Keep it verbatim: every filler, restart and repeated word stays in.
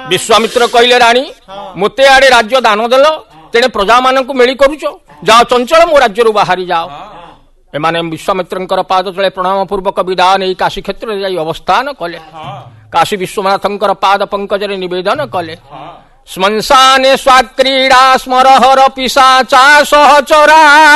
विश्वामित्र कहले राणी मते आड़े राज्य दान देल तेणे प्रजा मानक मेली करुच जाओ चंचल मो राज्य बाहरी जाओ एमाने विश्वामित्र पाद तले प्रणाम पूर्वक विदा नहीं काशी क्षेत्र जाई अवस्थान कले काशी विश्वनाथंकर पाद पंकजरे निवेदन कले श्मशाने स्वाक्रीड़ा स्मरहर पिशाचा सहचरा